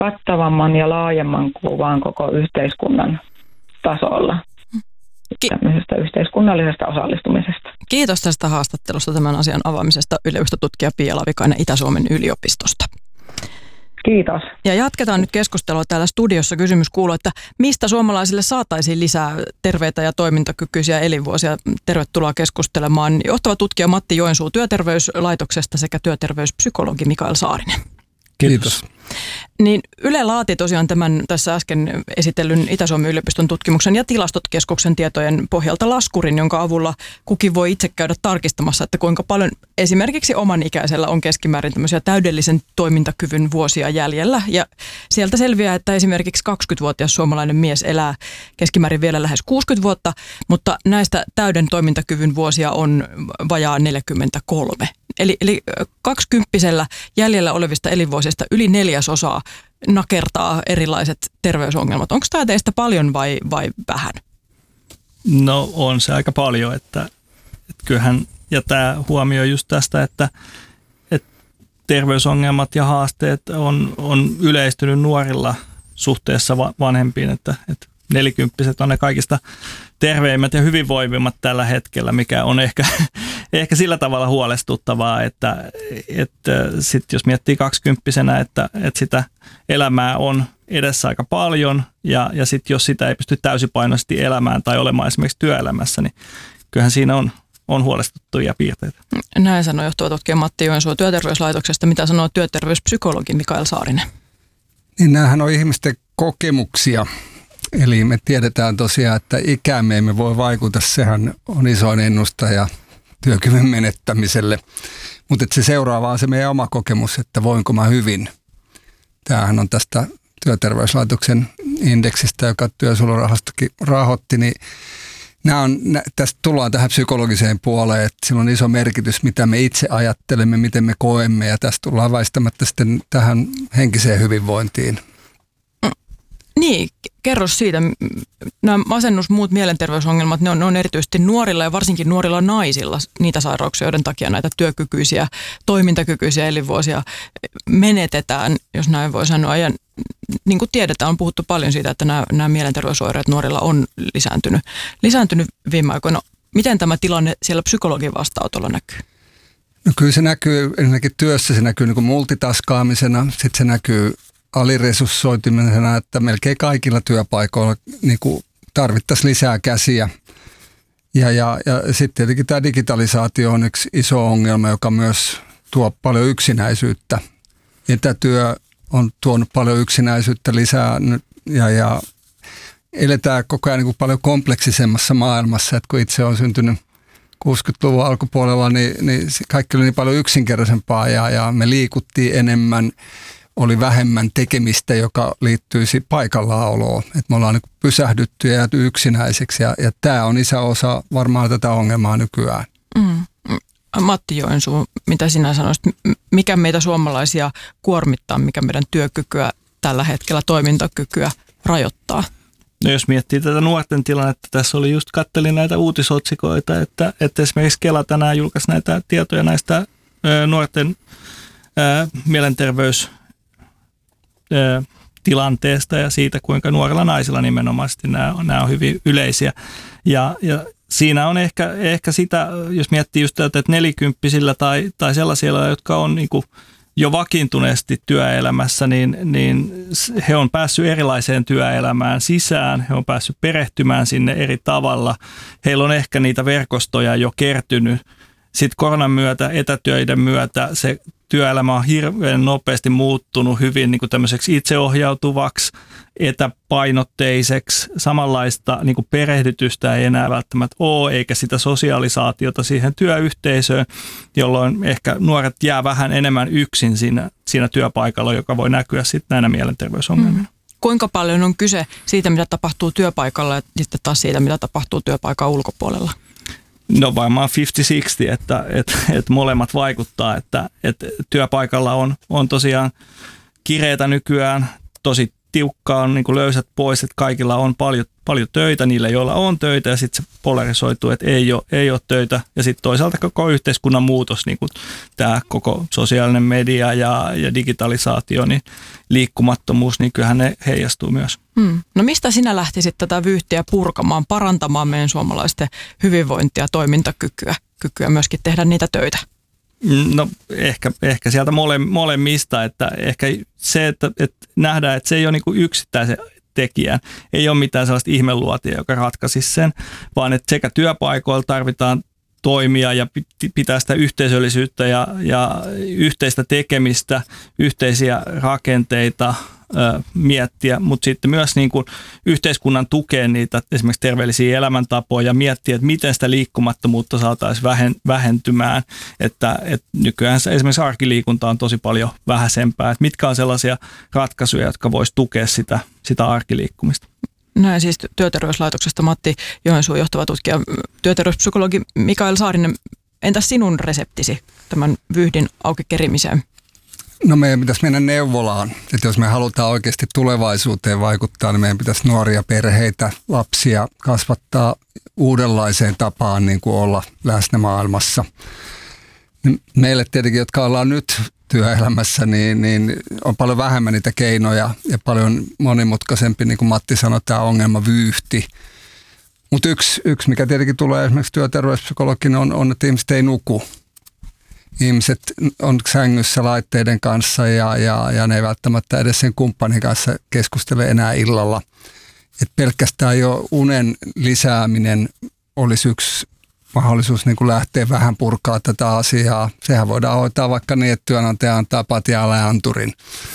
kattavamman ja laajemman kuvan koko yhteiskunnan tasolla tämmöisestä yhteiskunnallisesta osallistumisesta. Kiitos tästä haastattelusta, tämän asian avaamisesta, yliopistotutkija Pia Lavikainen Itä-Suomen yliopistosta. Kiitos. Ja jatketaan nyt keskustelua täällä studiossa. Kysymys kuuluu, että mistä suomalaisille saataisiin lisää terveitä ja toimintakykyisiä elinvuosia? Tervetuloa keskustelemaan johtava tutkija Matti Joensuu Työterveyslaitoksesta sekä työterveyspsykologi Mikael Saarinen. Kiitos. Niin Yle laati tosiaan tämän tässä äsken esitellyn Itä-Suomen yliopiston tutkimuksen ja tilastokeskuksen tietojen pohjalta laskurin, jonka avulla kukin voi itse käydä tarkistamassa, että kuinka paljon esimerkiksi oman ikäisellä on keskimäärin tämmöisiä täydellisen toimintakyvyn vuosia jäljellä. Ja sieltä selviää, että esimerkiksi 20-vuotias suomalainen mies elää keskimäärin vielä lähes 60 vuotta, mutta näistä täyden toimintakyvyn vuosia on vajaa 43. Eli 20-vuotiaalla jäljellä olevista elinvuosista yli 1/4 nakertaa erilaiset terveysongelmat. Onko tämä teistä paljon vai vähän? No on se aika paljon, että kyllähän, ja tämä huomioi just tästä, että terveysongelmat ja haasteet on yleistynyt nuorilla suhteessa vanhempiin, että 40-vuotiaat on ne kaikista terveimmät ja hyvinvoivimmat tällä hetkellä, mikä on ehkä sillä tavalla huolestuttavaa, että sit jos miettii 20-vuotiaana, että sitä elämää on edessä aika paljon ja sitten jos sitä ei pysty täysipainoisesti elämään tai olemaan esimerkiksi työelämässä, niin kyllähän siinä on huolestuttavia piirteitä. Näin sanoi johtava tutkija Matti Joensuu Työterveyslaitoksesta. Mitä sanoo työterveyspsykologi Mikael Saarinen? Niin nämähän on ihmisten kokemuksia. Eli me tiedetään tosiaan, että ikäämme emme voi vaikuttaa, sehän on isoin ennustaja työkyvyn menettämiselle. Mutta se seuraava on se meidän oma kokemus, että voinko mä hyvin. Tämähän on tästä Työterveyslaitoksen indeksistä, joka Työsuojelurahastokin rahoitti, niin tästä tullaan tähän psykologiseen puoleen, että sillä on iso merkitys, mitä me itse ajattelemme, miten me koemme, ja tästä tullaan väistämättä sitten tähän henkiseen hyvinvointiin. Niin, kerro siitä. Nämä masennus, muut mielenterveysongelmat, ne on erityisesti nuorilla ja varsinkin nuorilla naisilla niitä sairauksia, joiden takia näitä työkykyisiä, toimintakykyisiä elinvuosia menetetään, jos näin voi sanoa. Ja niin kuin tiedetään, on puhuttu paljon siitä, että nämä mielenterveysoireet nuorilla on lisääntynyt viime aikoina. Miten tämä tilanne siellä psykologin vastaanotolla näkyy? No kyllä se näkyy ensinnäkin työssä, se näkyy niin kuin multitaskaamisena, sitten se näkyy aliresurssoitumisena, että melkein kaikilla työpaikoilla niin kuin tarvittaisiin lisää käsiä. Ja sitten tietenkin tämä digitalisaatio on yksi iso ongelma, joka myös tuo paljon yksinäisyyttä. Etätyö on tuonut paljon yksinäisyyttä lisää ja eletään koko ajan niin kuin paljon kompleksisemmassa maailmassa, että kun itse on syntynyt 60-luvun alkupuolella, niin kaikki oli niin paljon yksinkertaisempaa ja me liikuttiin enemmän. Oli vähemmän tekemistä, joka liittyisi paikallaoloon. Että me ollaan niin pysähdytty ja jääty yksinäiseksi ja tämä on iso osa varmaan tätä ongelmaa nykyään. Matti Joensuu, mitä sinä sanoisit? Mikä meitä suomalaisia kuormittaa, mikä meidän työkykyä tällä hetkellä, toimintakykyä rajoittaa? No jos miettii tätä nuorten tilannetta, tässä oli just kattelin näitä uutisotsikoita, että esimerkiksi Kela tänään julkaisi näitä tietoja näistä nuorten mielenterveys tilanteesta ja siitä, kuinka nuorilla naisilla nimenomaisesti nämä on hyvin yleisiä. Ja siinä on ehkä sitä, jos miettii just tätä, että 40-vuotiailla tai sellaisilla, jotka on niin kuin jo vakiintuneesti työelämässä, niin he on päässyt erilaiseen työelämään sisään, he on päässyt perehtymään sinne eri tavalla. Heillä on ehkä niitä verkostoja jo kertynyt. Sitten koronan myötä, etätöiden myötä se työelämä on hirveän nopeasti muuttunut hyvin niin kuin tämmöiseksi itseohjautuvaksi, etäpainotteiseksi. Samanlaista niin kuin perehdytystä ei enää välttämättä ole, eikä sitä sosialisaatiota siihen työyhteisöön, jolloin ehkä nuoret jää vähän enemmän yksin siinä työpaikalla, joka voi näkyä sitten näinä mielenterveysongelmina. Kuinka paljon on kyse siitä, mitä tapahtuu työpaikalla ja sitten taas siitä, mitä tapahtuu työpaikan ulkopuolella? No varmaan 50-60, että molemmat vaikuttaa, että työpaikalla on tosiaan kireetä nykyään, tosi tiukkaa on niin kuin löysät pois, että kaikilla on paljon töitä, niillä joilla on töitä ja sitten se polarisoituu, että ei ole töitä ja sitten toisaalta koko yhteiskunnan muutos, niin kuin tämä koko sosiaalinen media ja digitalisaatio, niin liikkumattomuus, niin kyllähän ne heijastuu myös. No mistä sinä lähtisit tätä vyyhtiä purkamaan, parantamaan meidän suomalaisten hyvinvointia, toimintakykyä myöskin tehdä niitä töitä? No ehkä sieltä molemmista, että ehkä se, että nähdään, että se ei ole niin kuin yksittäisen tekijän, ei ole mitään sellaista ihmeluotia, joka ratkaisisi sen, vaan että sekä työpaikoilla tarvitaan toimia ja pitää sitä yhteisöllisyyttä ja yhteistä tekemistä, yhteisiä rakenteita miettiä, mutta sitten myös niin kuin yhteiskunnan tukea niitä esimerkiksi terveellisiä elämäntapoja ja miettiä, että miten sitä liikkumattomuutta saataisiin vähentymään, että nykyään esimerkiksi arkiliikunta on tosi paljon vähäisempää, että mitkä on sellaisia ratkaisuja, jotka voisi tukea sitä arkiliikkumista. Näin siis Työterveyslaitoksesta Matti Joensuun johtava tutkija, työterveyspsykologi Mikael Saarinen. Entäs sinun reseptisi tämän vyyhdin auki kerimiseen? No meidän pitäisi mennä neuvolaan, että jos me halutaan oikeasti tulevaisuuteen vaikuttaa, niin meidän pitäisi nuoria perheitä, lapsia kasvattaa uudenlaiseen tapaan niin kuin olla läsnä maailmassa. Meille tietenkin, jotka ollaan nyt työelämässä, niin on paljon vähemmän niitä keinoja ja paljon monimutkaisempi, niin kuin Matti sanoi, tämä ongelmavyyhti. Mutta yksi, mikä tietenkin tulee esimerkiksi työterveyspsykologin, on, että ihmiset ei nuku. Ihmiset on sängyssä laitteiden kanssa ja ne ei välttämättä edes sen kumppanin kanssa keskustele enää illalla. Et pelkästään jo unen lisääminen olisi yksi mahdollisuus niin kuin lähteä vähän purkaa tätä asiaa. Sehän voidaan hoitaa vaikka niin, että työnantaja antaa patjaalle anturin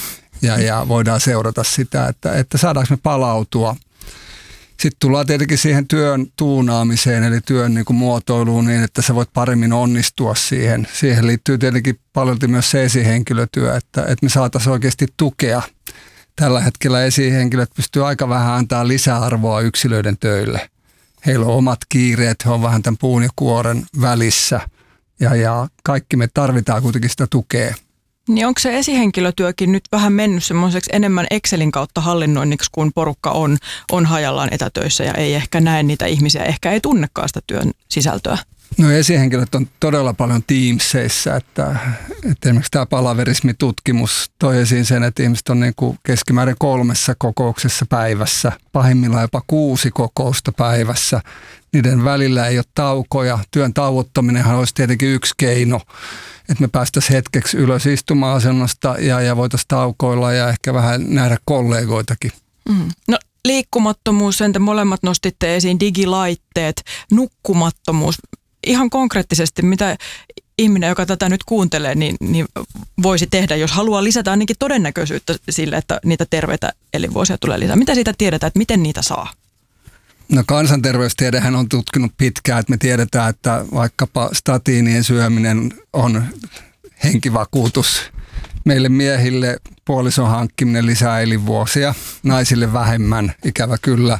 ja voidaan seurata sitä, että saadaanko me palautua. Sitten tullaan tietenkin siihen työn tuunaamiseen, eli työn niin kuin muotoiluun niin, että sä voit paremmin onnistua siihen. Siihen liittyy tietenkin paljon myös se esihenkilötyö, että me saataisiin oikeasti tukea. Tällä hetkellä esihenkilöt pystyy aika vähän antaa lisäarvoa yksilöiden töille. Heillä on omat kiireet, he on vähän tämän puun ja kuoren välissä ja kaikki me tarvitaan kuitenkin sitä tukea. Niin onko se esihenkilötyökin nyt vähän mennyt semmoiseksi enemmän Excelin kautta hallinnoinniksi, kun porukka on hajallaan etätöissä ja ei ehkä näe niitä ihmisiä, ehkä ei tunnekaan sitä työn sisältöä? No esihenkilöt on todella paljon Teamseissä, että esimerkiksi tämä palaverismitutkimus toi esiin sen, että ihmiset on niin kuin keskimäärin 3 kokouksessa päivässä, pahimmillaan jopa 6 kokousta päivässä. Niiden välillä ei ole taukoja. Työn tauottaminenhan olisi tietenkin yksi keino, että me päästäisiin hetkeksi ylös istumaan asennosta ja voitaisiin taukoilla ja ehkä vähän nähdä kollegoitakin. No liikkumattomuus, sen te molemmat nostitte esiin, digilaitteet, nukkumattomuus. Ihan konkreettisesti, mitä ihminen, joka tätä nyt kuuntelee, niin voisi tehdä, jos haluaa lisätä ainakin todennäköisyyttä sille, että niitä terveitä elinvuosia tulee lisää. Mitä siitä tiedetään, että miten niitä saa? No kansanterveystiedehän on tutkinut pitkään, että me tiedetään, että vaikkapa statiinien syöminen on henkivakuutus. Meille miehille puolison hankkiminen lisää elinvuosia, naisille vähemmän, ikävä kyllä.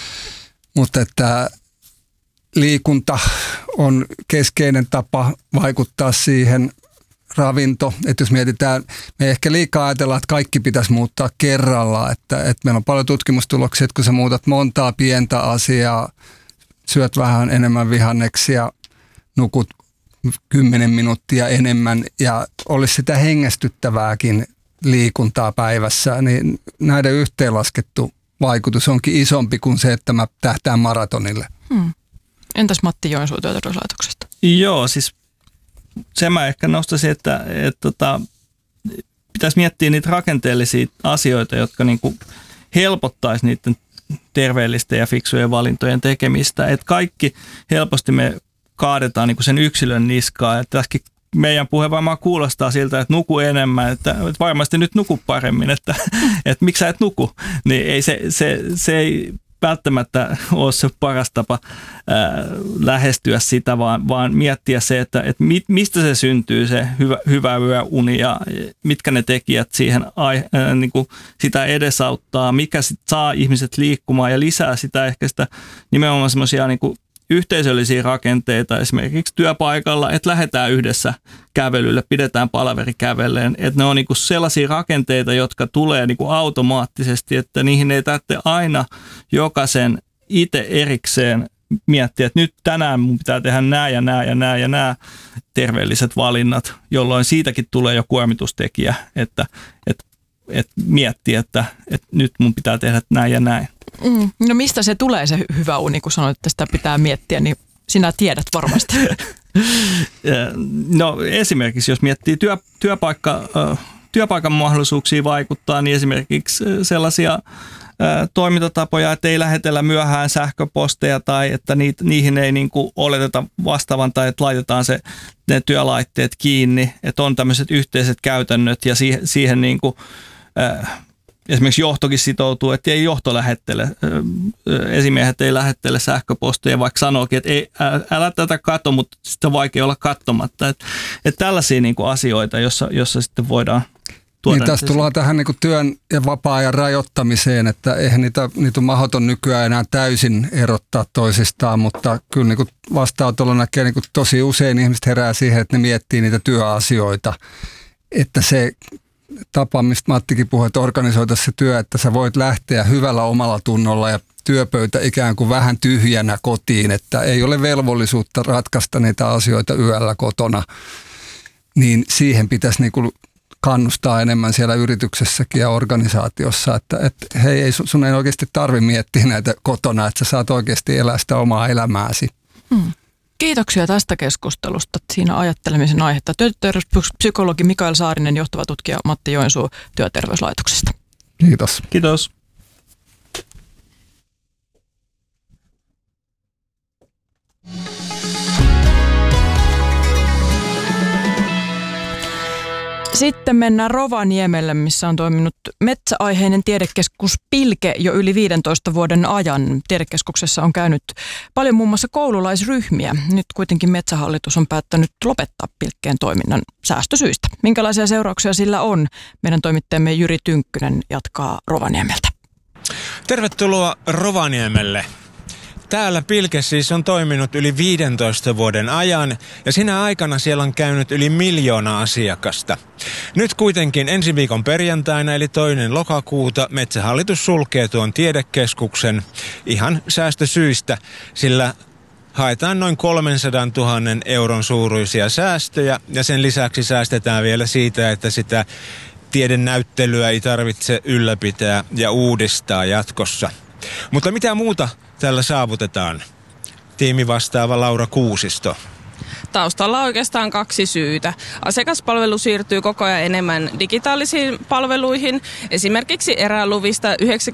Mutta että liikunta on keskeinen tapa vaikuttaa siihen, ravinto. Että jos mietitään, me ehkä liikaa ajatellaan, että kaikki pitäisi muuttaa kerralla. Että meillä on paljon tutkimustuloksia, että kun sä muutat montaa pientä asiaa, syöt vähän enemmän vihanneksia, nukut 10 minuuttia enemmän ja olisi sitä hengästyttävääkin liikuntaa päivässä, niin näiden yhteenlaskettu vaikutus onkin isompi kuin se, että mä tähtään maratonille. Entäs Matti Joensuun Työterveyslaitoksesta? Joo, siis se mä ehkä nostaisin, että pitäisi miettiä niitä rakenteellisia asioita, jotka niinku helpottaisi niiden terveellisten ja fiksujen valintojen tekemistä. Että kaikki helposti me kaadetaan niinku sen yksilön niskaa. Että tässäkin meidän puhe varmaan kuulostaa siltä, että nuku enemmän, että varmasti nyt nuku paremmin, että miksi sä et nuku. Niin ei se ei välttämättä ole se paras tapa lähestyä sitä, vaan miettiä se, että mistä se syntyy se hyvä yöuni ja mitkä ne tekijät siihen niin kuin sitä edesauttaa, mikä sit saa ihmiset liikkumaan ja lisää sitä ehkä sitä nimenomaan semmoisia niin kuin yhteisöllisiä rakenteita esimerkiksi työpaikalla, että lähdetään yhdessä kävelylle, pidetään palaveri kävelleen, että ne on niin kuin sellaisia rakenteita, jotka tulee niin kuin automaattisesti, että niihin ei tarvitse aina jokaisen itse erikseen miettiä, että nyt tänään mun pitää tehdä nämä ja nämä ja nämä ja nämä terveelliset valinnat, jolloin siitäkin tulee jo kuormitustekijä, että miettii, että nyt mun pitää tehdä näin ja näin. No mistä se tulee se hyvä uni, kun sanoit, että sitä pitää miettiä, niin sinä tiedät varmasti. No esimerkiksi jos miettii työpaikan mahdollisuuksia vaikuttaa, niin esimerkiksi sellaisia toimintatapoja, että ei lähetellä myöhään sähköposteja tai että niihin ei niin kuin oleteta vastaavan tai että laitetaan ne työlaitteet kiinni, että on tämmöiset yhteiset käytännöt ja siihen niin kuin, esimerkiksi johtokin sitoutuu, että ei johto lähettele, esimiehet ei lähettele sähköposteja, vaikka sanookin, että ei, älä tätä katso, mutta sitten on vaikea olla katsomatta. Että tällaisia niin kuin asioita, jossa sitten voidaan tuoda. Niin tässä tullaan tähän niin kuin työn ja vapaa-ajan rajoittamiseen, että eihän niitä on mahdoton nykyään enää täysin erottaa toisistaan, mutta kyllä niin kuin vastaanotolla näkee niin kuin tosi usein ihmiset herää siihen, että ne miettii niitä työasioita, että se tapa, mistä Mattikin puhui, että organisoitaisiin se työ, että sä voit lähteä hyvällä omalla tunnolla ja työpöytä ikään kuin vähän tyhjänä kotiin, että ei ole velvollisuutta ratkaista niitä asioita yöllä kotona, niin siihen pitäisi niin kuin kannustaa enemmän siellä yrityksessäkin ja organisaatiossa, että hei, sun ei oikeasti tarvitse miettiä näitä kotona, että sä saat oikeasti elää sitä omaa elämääsi. Kiitoksia tästä keskustelusta. Siinä ajattelemisen aihetta työterveyspsykologi Mikael Saarinen, johtava tutkija Matti Joensuu Työterveyslaitoksesta. Kiitos. Kiitos. Sitten mennään Rovaniemelle, missä on toiminut metsäaiheinen tiedekeskus Pilke jo yli 15 vuoden ajan. Tiedekeskuksessa on käynyt paljon muun muassa koululaisryhmiä. Nyt kuitenkin Metsähallitus on päättänyt lopettaa Pilkkeen toiminnan säästösyistä. Minkälaisia seurauksia sillä on? Meidän toimittajamme Jyri Tynkkynen jatkaa Rovaniemeltä. Tervetuloa Rovaniemelle. Täällä Pilke siis on toiminut yli 15 vuoden ajan ja sinä aikana siellä on käynyt yli 1 miljoona asiakasta. Nyt kuitenkin ensi viikon perjantaina eli 2. lokakuuta Metsähallitus sulkee tuon tiedekeskuksen ihan säästösyistä, sillä haetaan noin 300 000 euron suuruisia säästöjä ja sen lisäksi säästetään vielä siitä, että sitä tiedenäyttelyä ei tarvitse ylläpitää ja uudistaa jatkossa. Mutta mitä muuta tällä saavutetaan? Tiimi vastaava Laura Kuusisto. Taustalla on oikeastaan 2 syytä. Asiakaspalvelu siirtyy koko ajan enemmän digitaalisiin palveluihin. Esimerkiksi eräluvista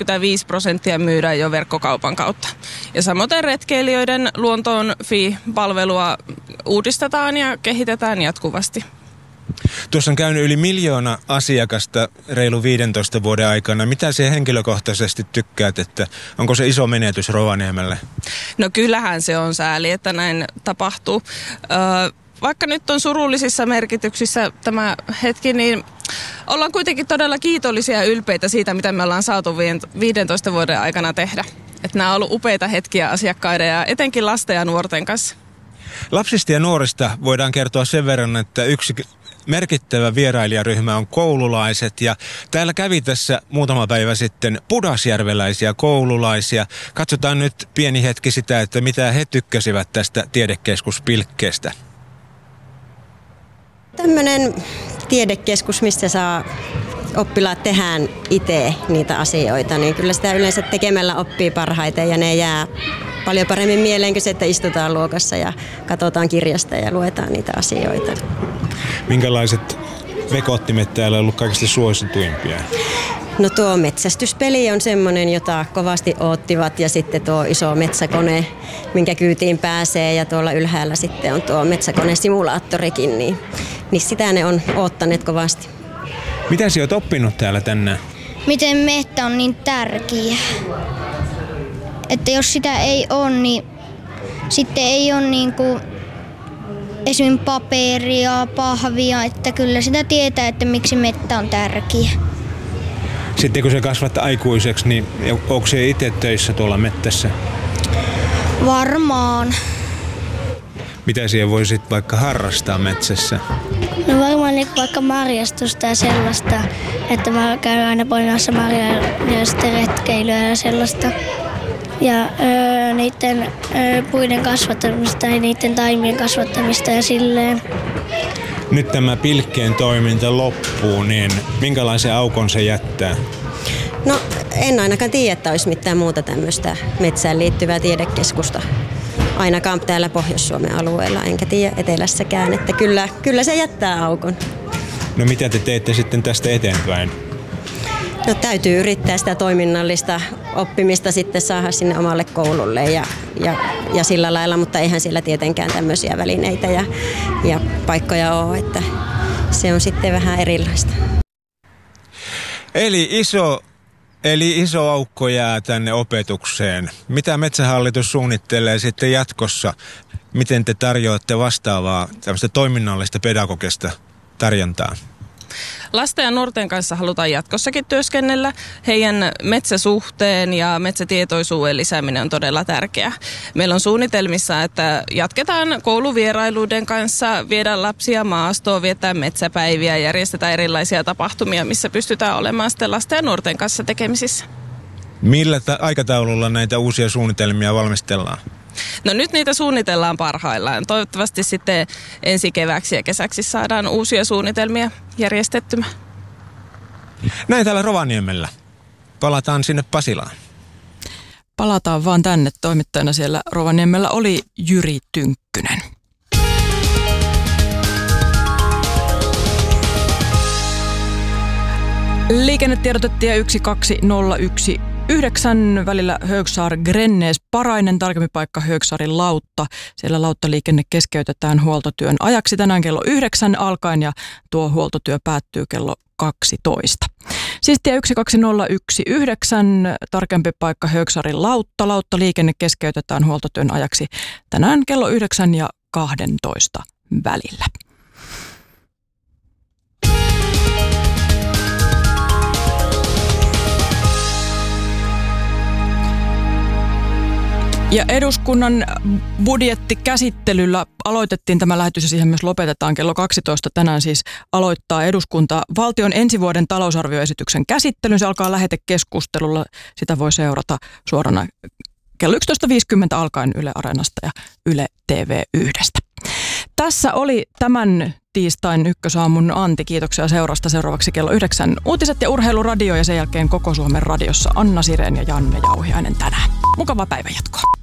95% myydään jo verkkokaupan kautta. Ja samoin retkeilijöiden luontoon FI-palvelua uudistetaan ja kehitetään jatkuvasti. Tuossa on käynyt yli 1 miljoona asiakasta reilu 15 vuoden aikana. Mitä se henkilökohtaisesti tykkäät, että onko se iso menetys Rovaniemelle? No kyllähän se on sääli, että näin tapahtuu. Vaikka nyt on surullisissa merkityksissä tämä hetki, niin ollaan kuitenkin todella kiitollisia ja ylpeitä siitä, mitä me ollaan saatu 15 vuoden aikana tehdä. Että nämä on ollut upeita hetkiä asiakkaiden ja etenkin lasten ja nuorten kanssa. Lapsista ja nuorista voidaan kertoa sen verran, että yksi merkittävä vierailijaryhmä on koululaiset ja täällä kävi tässä muutama päivä sitten pudasjärveläisiä koululaisia. Katsotaan nyt pieni hetki sitä, että mitä he tykkäsivät tästä tiedekeskus Pilkkeestä. Tämmöinen tiedekeskus, mistä saa oppilaat tehdään itse niitä asioita, niin kyllä sitä yleensä tekemällä oppii parhaiten ja ne jää paljon paremmin mieleen kuin se, että istutaan luokassa ja katsotaan kirjasta ja luetaan niitä asioita. Minkälaiset vekottimet täällä on ollut kaikista suosituimpia? No tuo metsästyspeli on semmoinen, jota kovasti oottivat ja sitten tuo iso metsäkone, minkä kyytiin pääsee ja tuolla ylhäällä sitten on tuo metsäkonesimulaattorikin, niin sitä ne on oottaneet kovasti. Mitä sinä olet oppinut täällä tänään? Miten metsä on niin tärkeä. Että jos sitä ei ole, niin sitten ei ole niinku esimerkiksi paperia, pahvia, että kyllä sitä tietää, että miksi metsä on tärkeä. Sitten kun se kasvat aikuiseksi, niin onko se itse töissä tuolla mettässä? Varmaan. Mitä siellä voisit vaikka harrastaa metsässä? No varmaan niin vaikka marjastusta ja sellaista, että mä käyn aina poimimassa marjaa ja sitten retkeilyä ja sellaista. Ja niiden puiden kasvattamista ja niiden taimien kasvattamista ja silleen. Nyt tämä pilkkeen toiminta loppuu, niin minkälaisen aukon se jättää? No en ainakaan tiedä, että olisi mitään muuta tämmöistä metsään liittyvää tiedekeskusta. Ainakaan täällä Pohjois-Suomen alueella, enkä tiedä etelässäkään, että kyllä se jättää aukon. No mitä te teette sitten tästä eteenpäin? No täytyy yrittää sitä toiminnallista oppimista sitten saada sinne omalle koululle ja sillä lailla, mutta eihän siellä tietenkään tämmöisiä välineitä ja paikkoja ole, että se on sitten vähän erilaista. Eli iso aukko jää tänne opetukseen. Mitä Metsähallitus suunnittelee sitten jatkossa? Miten te tarjoatte vastaavaa tämmöistä toiminnallista pedagogista tarjontaa? Lasten ja nuorten kanssa halutaan jatkossakin työskennellä. Heidän metsäsuhteen ja metsätietoisuuden lisääminen on todella tärkeää. Meillä on suunnitelmissa, että jatketaan kouluvierailuiden kanssa, viedään lapsia maastoon, vietetään metsäpäiviä, järjestetään erilaisia tapahtumia, missä pystytään olemaan sitten lasten ja nuorten kanssa tekemisissä. Millä aikataululla näitä uusia suunnitelmia valmistellaan? No nyt niitä suunnitellaan parhaillaan. Toivottavasti sitten ensi kevääksi ja kesäksi saadaan uusia suunnitelmia järjestettymään. Näin täällä Rovaniemellä. Palataan sinne Pasilaan. Palataan vaan tänne. Toimittajana siellä Rovaniemellä oli Jyri Tynkkynen. Liikennetiedotettiin 12019 välillä Högsaar-Grennes Parainen, tarkemmin paikka Högsaarin Lautta. Siellä lauttaliikenne keskeytetään huoltotyön ajaksi tänään kello 9 alkaen ja tuo huoltotyö päättyy kello 12. Siis tie 12019, tarkempi paikka Högsaarin Lautta. Lauttaliikenne keskeytetään huoltotyön ajaksi tänään kello 9 ja 12 välillä. Ja eduskunnan budjettikäsittelyllä aloitettiin tämä lähetys ja siihen myös lopetetaan kello 12. Tänään siis aloittaa eduskunta valtion ensi vuoden talousarvioesityksen käsittelyn. Se alkaa lähetekeskustelulla. Sitä voi seurata suorana kello 11.50 alkaen Yle Areenasta ja Yle TV1. Tässä oli tämän tiistain Ykkösaamun Antti. Kiitoksia seurasta. Seuraavaksi kello 9 uutiset ja urheiluradio ja sen jälkeen Koko Suomen radiossa Anna Sirén ja Janne Jauhiainen tänään. Mukavaa päivänjatkoa.